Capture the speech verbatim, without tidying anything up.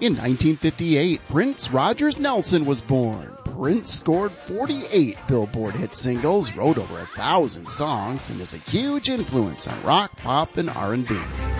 In nineteen fifty-eight, Prince Rogers Nelson was born. Prince scored forty-eight Billboard hit singles, wrote over a thousand songs, and is a huge influence on rock, pop, and R and B.